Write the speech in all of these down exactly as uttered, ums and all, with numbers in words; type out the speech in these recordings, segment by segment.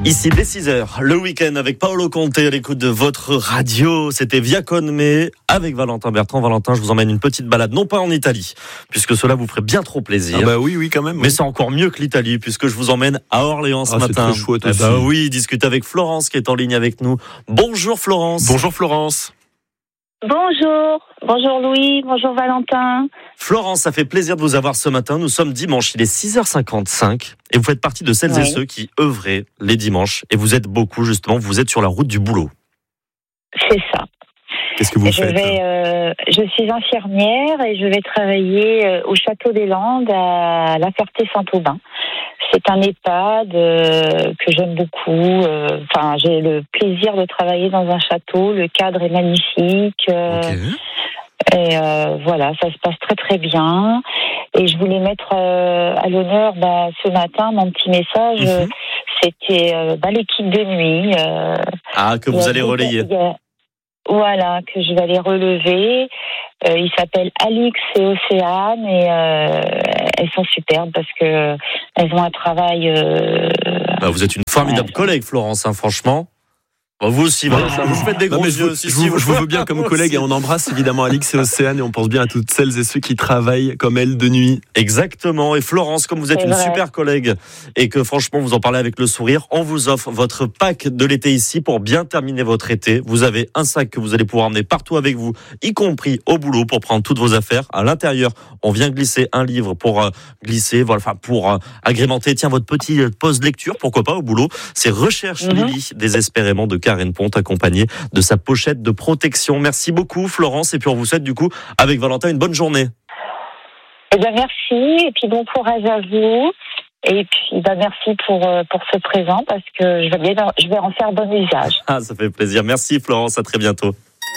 Ici, dès six heures, le week-end avec Paolo Conte à l'écoute de votre radio. C'était Via Conme avec Valentin Bertrand. Valentin, je vous emmène une petite balade, non pas en Italie, puisque cela vous ferait bien trop plaisir. Ah bah oui, oui, quand même. Mais oui. c'est encore mieux que l'Italie, puisque je vous emmène à Orléans ce ah, matin. C'est très chouette eh aussi. bah oui, discuter avec Florence qui est en ligne avec nous. Bonjour Florence. Bonjour Florence. Bonjour, bonjour Louis, bonjour Valentin. Florence, ça fait plaisir de vous avoir ce matin. Nous sommes dimanche, il est six heures cinquante-cinq et vous faites partie de celles oui. et ceux qui œuvraient les dimanches. Et vous êtes beaucoup justement, vous êtes sur la route du boulot. C'est ça. Qu'est-ce que vous je faites vais, euh, Je suis infirmière et je vais travailler euh, au Château des Landes à La Ferté-Saint-Aubin. C'est un EHPAD euh, que j'aime beaucoup. Euh, enfin, j'ai le plaisir de travailler dans un château. Le cadre est magnifique. Euh, Ok. Et euh, voilà, ça se passe très très bien. Et je voulais mettre euh, à l'honneur bah, ce matin mon petit message. Mm-hmm. euh, C'était euh, bah, l'équipe de nuit. Euh, Ah, que vous allez relayer. Il y a, Voilà, que je vais aller relever. Euh, ils s'appellent Alix et Océane et euh, elles sont superbes parce que euh, elles ont un travail. Euh, Bah, vous êtes une formidable ouais. collègue, Florence, hein, franchement. Bah, vous aussi, Valentin, vous faites des Non, gros mais je, yeux. vous, Si, je, si, vous, je vous veux bien comme Moi collègue aussi. et on embrasse évidemment Alix et Océane et on pense bien à toutes celles et ceux qui travaillent comme elles de nuit. Exactement. Et Florence, comme vous êtes C'est une vrai. super collègue et que franchement vous en parlez avec le sourire, on vous offre votre pack de l'été ici pour bien terminer votre été. Vous avez un sac que vous allez pouvoir emmener partout avec vous, y compris au boulot pour prendre toutes vos affaires. À l'intérieur, on vient glisser un livre pour euh, glisser, voilà, enfin pour euh, agrémenter, tiens, votre petit euh, pause lecture, pourquoi pas au boulot. C'est Recherche Mhm. Lily, désespérément de Karen Ponte, accompagnée de sa pochette de protection. Merci beaucoup Florence et puis on vous souhaite du coup avec Valentin une bonne journée. Eh bien, merci et puis bon courage à vous. Et puis bah, merci pour euh, pour ce présent parce que je vais bien, je vais en faire bon usage. Ah, ça fait plaisir. Merci Florence, à très bientôt.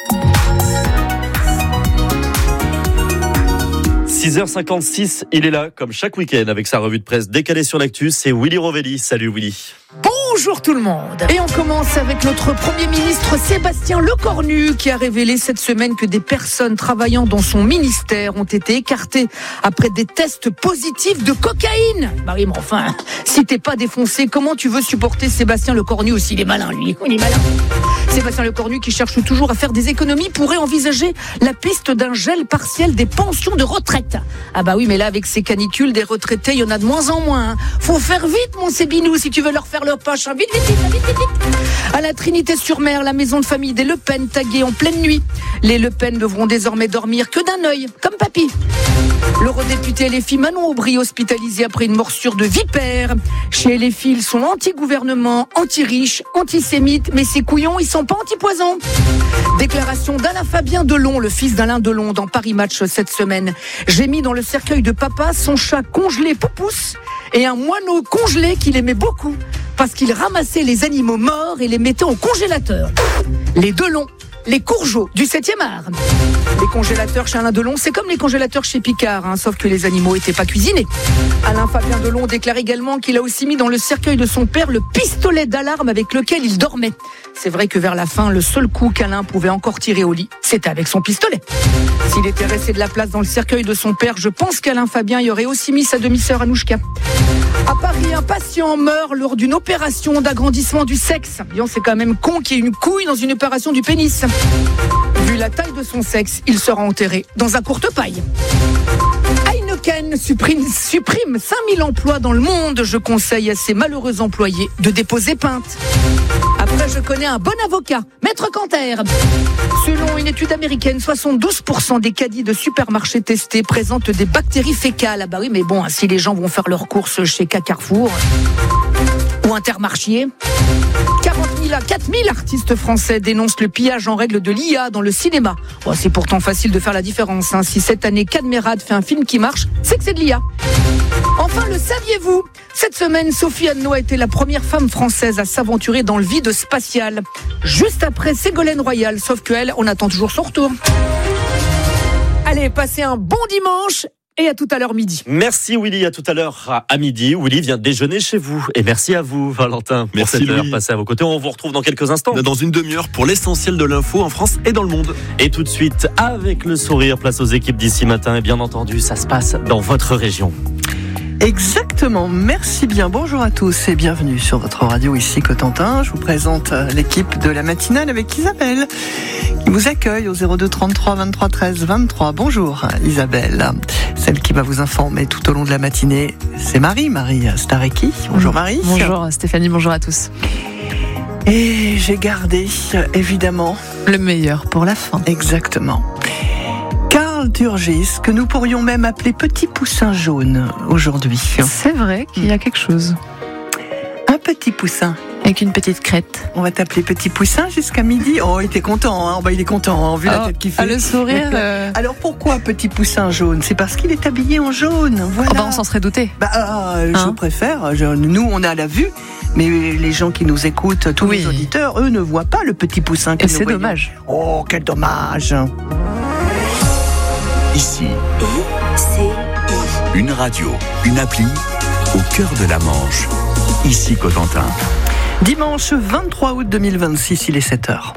six heures cinquante-six, il est là, comme chaque week-end, avec sa revue de presse décalée sur l'actu. C'est Willy Rovelli. Salut Willy. Bonjour tout le monde. Et on commence avec notre Premier ministre Sébastien Lecornu qui a révélé cette semaine que des personnes travaillant dans son ministère ont été écartées après des tests positifs de cocaïne. Marie, mais enfin, si t'es pas défoncé, comment tu veux supporter Sébastien Lecornu aussi? Il est malin, lui. Il est malin. Sébastien Lecornu, qui cherche toujours à faire des économies, pourrait envisager la piste d'un gel partiel des pensions de retraite. Ah bah oui, mais là, avec ces canicules, des retraités, il y en a de moins en moins. Faut faire vite, mon Sébinou, si tu veux leur faire leur poche. Vite, vite, vite, vite, vite, vite. À la Trinité-sur-Mer, la maison de famille des Le Pen taguée en pleine nuit. Les Le Pen devront désormais dormir que d'un œil, comme papy. L'eurodéputé L F I Manon Aubry hospitalisé après une morsure de vipère. Chez L F I, ils sont anti-gouvernement, anti-riches, antisémites, mais ces couillons, ils sont pas anti-poison. Déclaration d'Alain Fabien Delon, le fils d'Alain Delon, dans Paris Match cette semaine. J'ai mis dans le cercueil de papa son chat congelé Poupousse et un moineau congelé qu'il aimait beaucoup parce qu'il ramassait les animaux morts et les mettait au congélateur. Les Delon, les Courgeaux du septième art. Les congélateurs chez Alain Delon, c'est comme les congélateurs chez Picard, hein, sauf que les animaux n'étaient pas cuisinés. Alain Fabien Delon déclare également qu'il a aussi mis dans le cercueil de son père le pistolet d'alarme avec lequel il dormait. C'est vrai que vers la fin, le seul coup qu'Alain pouvait encore tirer au lit, c'était avec son pistolet. S'il était resté de la place dans le cercueil de son père, je pense qu'Alain Fabien y aurait aussi mis sa demi-sœur Anouchka. À Paris, un patient meurt lors d'une opération d'agrandissement du sexe. Disons, c'est quand même con qu'il y ait une couille dans une opération du pénis. Vu la taille de son sexe, il sera enterré dans un courte-paille. Heineken supprime, supprime cinq mille emplois dans le monde. Je conseille à ces malheureux employés de déposer plainte. Après, je connais un bon avocat, Maître Canter. Selon une étude américaine, soixante-douze pour cent des caddies de supermarchés testés présentent des bactéries fécales. Ah bah oui, mais bon, si les gens vont faire leurs courses chez Carrefour ou Intermarché. quarante mille à quatre mille artistes français dénoncent le pillage en règle de l'I A dans le cinéma. Bon, c'est pourtant facile de faire la différence. Hein. Si cette année Cadmerade fait un film qui marche, c'est que c'est de l'I A. Enfin, le saviez-vous? Cette semaine, Sophie Anneau a été la première femme française à s'aventurer dans le vide spatial. Juste après Ségolène Royal, sauf qu'elle, on attend toujours son retour. Allez, passez un bon dimanche. Et à tout à l'heure midi. Merci Willy, à tout à l'heure à midi. Willy vient déjeuner chez vous. Et merci à vous Valentin pour Merci, cette heure Louis. passée à vos côtés. On vous retrouve dans quelques instants. Dans une demi-heure pour l'essentiel de l'info en France et dans le monde. Et tout de suite, avec le sourire, place aux équipes d'ici matin. Et bien entendu, ça se passe dans votre région. Exactement, merci bien. Bonjour à tous et bienvenue sur votre radio ici Cotentin. Je vous présente l'équipe de la matinale avec Isabelle qui vous accueille au zéro deux trente-trois vingt-trois treize vingt-trois. Bonjour Isabelle. Celle qui va vous informer tout au long de la matinée, c'est Marie, Marie Stareki. Bonjour Marie. Bonjour Stéphanie, bonjour à tous. Et j'ai gardé évidemment le meilleur pour la fin. Exactement. Karl Turgis, que nous pourrions même appeler Petit Poussin Jaune aujourd'hui. C'est vrai qu'il y a quelque chose. Un petit poussin. Avec une petite crête. On va t'appeler Petit Poussin jusqu'à midi. Oh, il était content, hein. Bah, il est content, hein, vu oh, la tête qu'il fait. Ah, le sourire. Euh... Alors pourquoi Petit Poussin Jaune ? C'est parce qu'il est habillé en jaune. Voilà. Oh bah, on s'en serait douté. Bah, euh, hein je préfère. Je, nous, on est à la vue. Mais les gens qui nous écoutent, tous oui. les auditeurs, eux ne voient pas le Petit Poussin. Que Et nous c'est voyons. Dommage. Oh, quel dommage. Ici, I C I. Une radio, une appli, au cœur de la Manche. Ici Cotentin. Dimanche vingt-trois août deux mille vingt-six, il est sept heures.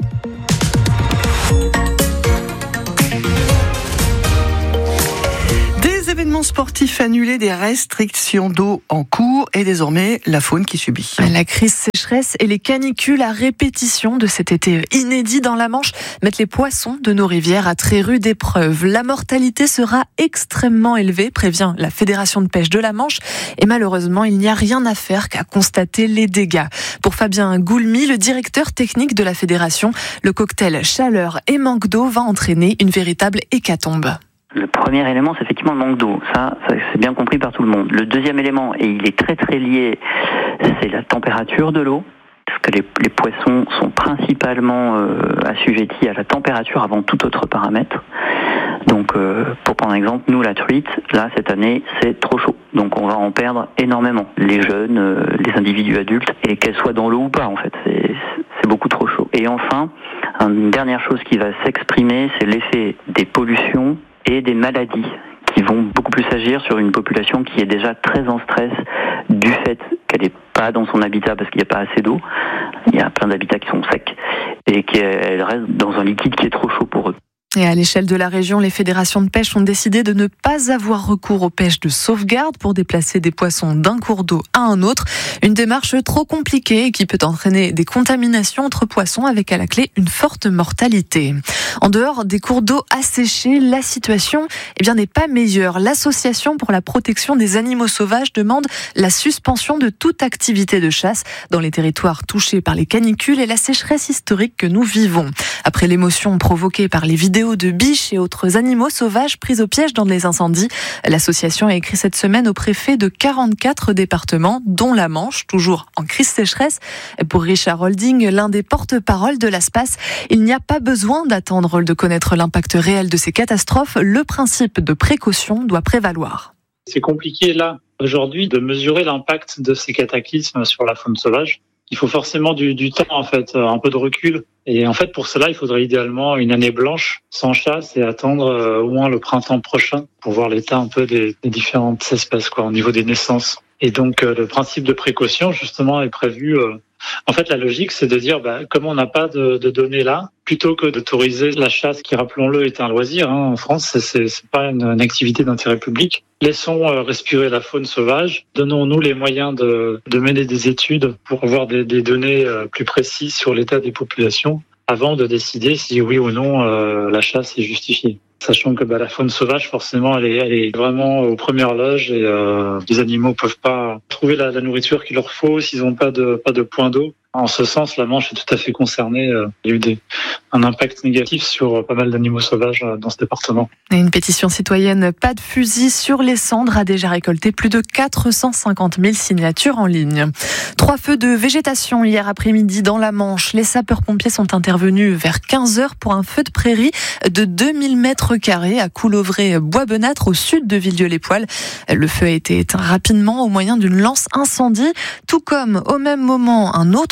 Des événements sportifs annulés, des restrictions d'eau en cours et désormais la faune qui subit. La crise sécheresse et les canicules à répétition de cet été inédit dans la Manche mettent les poissons de nos rivières à très rude épreuve. La mortalité sera extrêmement élevée, prévient la Fédération de pêche de la Manche. Et malheureusement, il n'y a rien à faire qu'à constater les dégâts. Pour Fabien Goulmy, le directeur technique de la Fédération, le cocktail chaleur et manque d'eau va entraîner une véritable hécatombe. Le premier élément, c'est effectivement le manque d'eau. Ça, ça, c'est bien compris par tout le monde. Le deuxième élément, et il est très très lié, c'est la température de l'eau. Parce que les, les poissons sont principalement euh, assujettis à la température avant tout autre paramètre. Donc, euh, pour prendre un exemple, nous, la truite, là, cette année, c'est trop chaud. Donc, on va en perdre énormément. Les jeunes, euh, les individus adultes, et qu'elles soient dans l'eau ou pas, en fait. C'est, c'est beaucoup trop chaud. Et enfin, une dernière chose qui va s'exprimer, c'est l'effet des pollutions et des maladies qui vont beaucoup plus agir sur une population qui est déjà très en stress du fait qu'elle n'est pas dans son habitat parce qu'il n'y a pas assez d'eau. Il y a plein d'habitats qui sont secs et qu'elle reste dans un liquide qui est trop chaud pour eux. Et à l'échelle de la région, les fédérations de pêche ont décidé de ne pas avoir recours aux pêches de sauvegarde pour déplacer des poissons d'un cours d'eau à un autre. Une démarche trop compliquée et qui peut entraîner des contaminations entre poissons avec à la clé une forte mortalité. En dehors des cours d'eau asséchés, la situation eh bien, n'est pas meilleure. L'Association pour la protection des animaux sauvages demande la suspension de toute activité de chasse dans les territoires touchés par les canicules et la sécheresse historique que nous vivons. Après l'émotion provoquée par les vidéos de biches et autres animaux sauvages pris au piège dans les incendies, l'association a écrit cette semaine au préfet de quarante-quatre départements, dont la Manche, toujours en crise sécheresse. Pour Richard Holding, l'un des porte-parole de l'ASPAS, il n'y a pas besoin d'attendre de connaître l'impact réel de ces catastrophes. Le principe de précaution doit prévaloir. C'est compliqué là, aujourd'hui, de mesurer l'impact de ces cataclysmes sur la faune sauvage. Il faut forcément du, du temps, en fait, un peu de recul. Et en fait, pour cela, il faudrait idéalement une année blanche, sans chasse, et attendre euh, au moins le printemps prochain pour voir l'état un peu des, des différentes espèces, quoi, au niveau des naissances. Et donc, euh, le principe de précaution, justement, est prévu. Euh... En fait, la logique, c'est de dire, bah, comme on n'a pas de, de données là, plutôt que d'autoriser la chasse, qui, rappelons-le, est un loisir, hein, en France, c'est, c'est, c'est pas une, une activité d'intérêt public. Laissons euh, respirer la faune sauvage. Donnons-nous les moyens de, de mener des études pour avoir des, des données euh, plus précises sur l'état des populations avant de décider si oui ou non euh, la chasse est justifiée. Sachant que bah, la faune sauvage, forcément, elle est, elle est vraiment aux premières loges et euh, les animaux peuvent pas trouver la, la nourriture qu'il leur faut s'ils n'ont pas de, pas de point d'eau. En ce sens, la Manche est tout à fait concernée. Il y a eu des, un impact négatif sur pas mal d'animaux sauvages dans ce département. Et une pétition citoyenne Pas de fusil sur les cendres a déjà récolté plus de quatre cent cinquante mille signatures en ligne. Trois feux de végétation hier après-midi dans la Manche. Les sapeurs-pompiers sont intervenus vers quinze heures pour un feu de prairie de deux mille mètres carrés à Couleuvray-Bois-Benâtre au sud de Villedieu-les-Poêles. Le feu a été éteint rapidement au moyen d'une lance incendie, tout comme au même moment un autre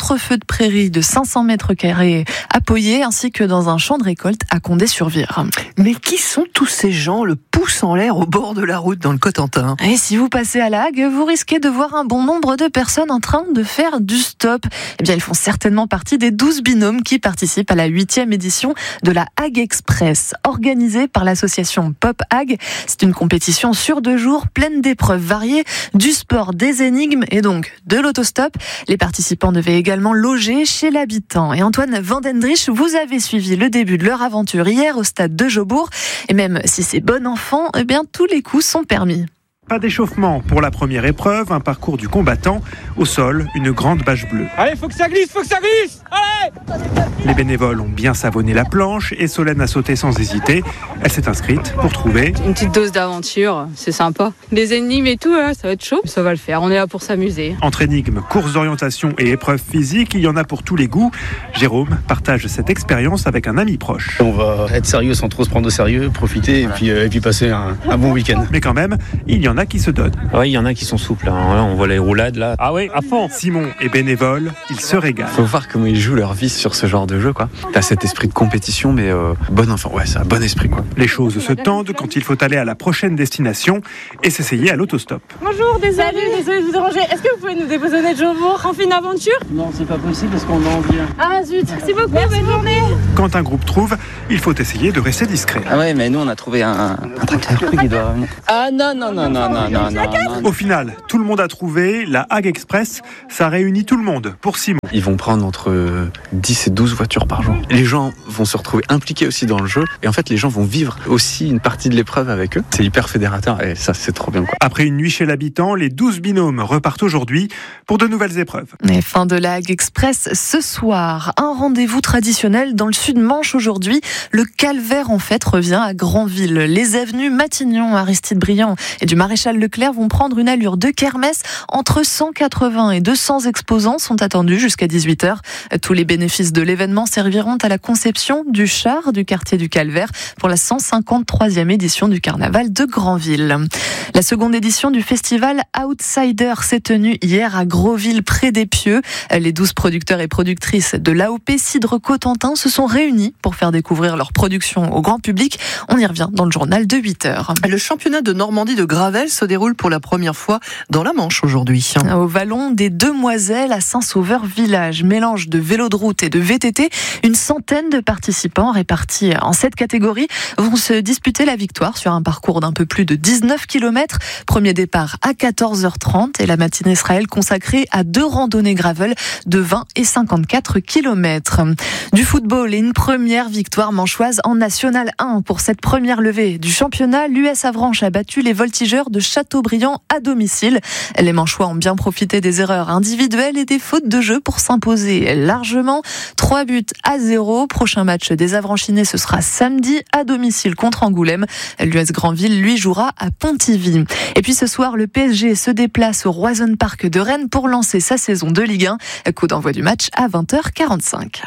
contre-feu de prairie de cinq cents mètres carrés à Poyet, ainsi que dans un champ de récolte à Condé-sur-Vire. Mais qui sont tous ces gens, le pouce en l'air au bord de la route dans le Cotentin? Et si vous passez à la Hague, vous risquez de voir un bon nombre de personnes en train de faire du stop. Eh bien, ils font certainement partie des douze binômes qui participent à la huitième édition de la Hague Express, organisée par l'association Pop Hague. C'est une compétition sur deux jours, pleine d'épreuves variées, du sport, des énigmes et donc de l'autostop. Les participants devaient également loger chez l'habitant. Et Antoine Vandendrich, vous avez suivi le début de leur aventure hier au stade de Jobourg. Et même si c'est bon enfant, eh bien, tous les coups sont permis. Pas d'échauffement pour la première épreuve, un parcours du combattant. Au sol, une grande bâche bleue. Allez, faut que ça glisse, faut que ça glisse. Allez. Les bénévoles ont bien savonné la planche et Solène a sauté sans hésiter. Elle s'est inscrite pour trouver une petite dose d'aventure, c'est sympa. Des énigmes et tout, ça va être chaud. Ça va le faire, on est là pour s'amuser. Entre énigmes, courses d'orientation et épreuves physiques, il y en a pour tous les goûts. Jérôme partage cette expérience avec un ami proche. On va être sérieux sans trop se prendre au sérieux, profiter et puis, euh, et puis passer un, un bon week-end. Mais quand même, il y en a qui se donnent. Oui, il y en a qui sont souples. Hein. On voit les roulades là. Ah oui, à fond. Simon est bénévole, il se régale. Faut voir comment ils jouent leur vie sur ce genre de jeu, quoi. T'as cet esprit de compétition, mais euh, bon enfant. Ouais, c'est un bon esprit, quoi. Les choses se tendent quand il faut aller à la prochaine destination et s'essayer à l'autostop. Bonjour, désolé, désolé de vous déranger. Est-ce que vous pouvez nous déposonner de Jobourg en fin d'aventure? Non, c'est pas possible parce qu'on en vient. Ah zut, merci beaucoup, bonne journée. Quand un groupe trouve, il faut essayer de rester discret. Ah ouais, mais nous on a trouvé un, un tracteur qui doit revenir. Ah non, non, non, non, non, non, non, non. Au final, tout le monde a trouvé. La Hague Express, ça réunit tout le monde pour Simon. Ils vont prendre entre dix et douze voitures par jour. Les gens vont se retrouver impliqués aussi dans le jeu. Et en fait, les gens vont vivre aussi une partie de l'épreuve avec eux. C'est hyper fédérateur et ça, c'est trop bien, quoi. Après une nuit chez l'habitant, les douze binômes repartent aujourd'hui pour de nouvelles épreuves. Et fin de la Hague Express ce soir. Un rendez-vous traditionnel dans le Sud-Manche aujourd'hui. Le calvaire, en fait, revient à Granville. Les avenues Matignon, Aristide Briand et du Maréchal Leclerc vont prendre une allure de kermesse. Entre cent quatre-vingts et deux cents exposants sont attendus jusqu'à dix-huit heures. Tous les bénéfices de l'événement serviront à la conception du char du quartier du Calvaire pour la cent cinquante-troisième édition du carnaval de Granville. La seconde édition du festival Outsider s'est tenue hier à Grosville, près d'Épieux. Les douze producteurs et productrices de l'A O P Cidre Cotentin se sont réunis pour faire découvrir leur production au grand public. On y revient dans le journal de huit heures. Le championnat de Normandie de Gravel se déroule pour la première fois dans la Manche aujourd'hui. Au vallon des Demoiselles à Saint-Sauveur-Village, mélange de vélo de route et de V T T, une centaine de participants répartis en sept catégories vont se disputer la victoire sur un parcours d'un peu plus de dix-neuf kilomètres. Premier départ à quatorze heures trente et la matinée sera elle consacrée à deux randonnées gravel de vingt et cinquante-quatre kilomètres. Du football et une première victoire manchoise en National un. Pour cette première levée du championnat, l'U S Avranches a battu les voltigeurs de Châteaubriand à domicile. Les Manchois ont bien profité des erreurs individuelles et des fautes de jeu pour s'imposer largement. Trois buts à zéro. Prochain match des Avranchinais, ce sera samedi à domicile contre Angoulême. L'U S Granville, lui, jouera à Pontivy. Et puis ce soir, le P S G se déplace au Roison Park de Rennes pour lancer sa saison de Ligue un. Coup d'envoi du match à vingt heures quarante-cinq.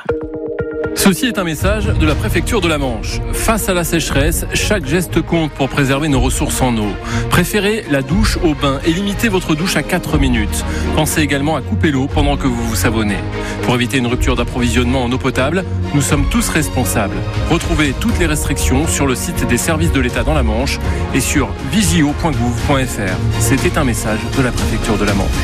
Ceci est un message de la préfecture de la Manche. Face à la sécheresse, chaque geste compte pour préserver nos ressources en eau. Préférez la douche au bain et limitez votre douche à quatre minutes. Pensez également à couper l'eau pendant que vous vous savonnez. Pour éviter une rupture d'approvisionnement en eau potable, nous sommes tous responsables. Retrouvez toutes les restrictions sur le site des services de l'État dans la Manche et sur vigio point gouv point f r. C'était un message de la préfecture de la Manche.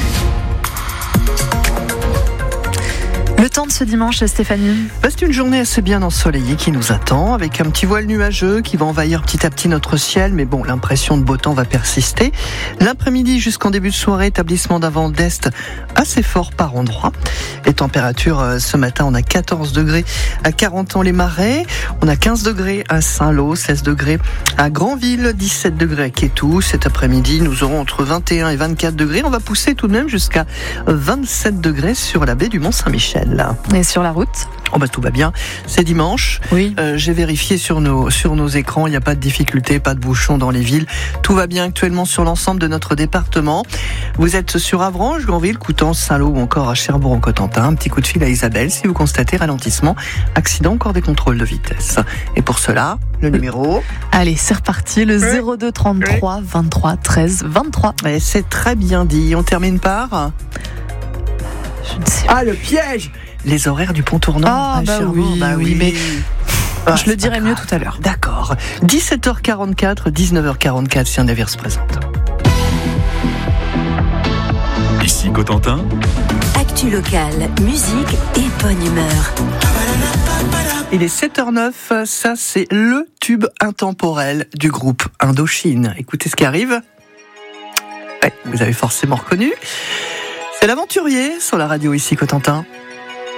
Le temps de ce dimanche, Stéphanie. C'est une journée assez bien ensoleillée qui nous attend, avec un petit voile nuageux qui va envahir petit à petit notre ciel, mais bon, l'impression de beau temps va persister. L'après-midi jusqu'en début de soirée, établissement d'un vent d'est assez fort par endroits. Les températures, ce matin, on a quatorze degrés à Carentan-les-Marais, on a quinze degrés à Saint-Lô, seize degrés à Granville, dix-sept degrés à Quétou. Cet après-midi, nous aurons entre vingt et un et vingt-quatre degrés. On va pousser tout de même jusqu'à vingt-sept degrés sur la baie du Mont-Saint-Michel. Et sur la route ? Oh bah tout va bien, c'est dimanche. Oui. Euh, j'ai vérifié sur nos, sur nos écrans, il n'y a pas de difficulté, pas de bouchons dans les villes. Tout va bien actuellement sur l'ensemble de notre département. Vous êtes sur Avranches, Granville, Coutances, Saint-Lô ou encore à Cherbourg-en-Cotentin. Un petit coup de fil à Isabelle si vous constatez ralentissement, accident, encore des contrôles de vitesse. Et pour cela, le numéro... Allez, c'est reparti, le zéro deux trente-trois vingt-trois treize vingt-trois. Et c'est très bien dit. On termine par... ne sais pas. Ah, le piège! Les horaires du pont tournant. Ah, bah oui, bah oui, mais ah, je le dirai mieux tout à l'heure. D'accord. dix-sept heures quarante-quatre, dix-neuf heures quarante-quatre, si un navire se présente. Ici Cotentin. Actu locale, musique et bonne humeur. Il est sept heures neuf, ça c'est le tube intemporel du groupe Indochine. Écoutez ce qui arrive. Ouais, vous avez forcément reconnu. C'est l'Aventurier sur la radio ici Cotentin.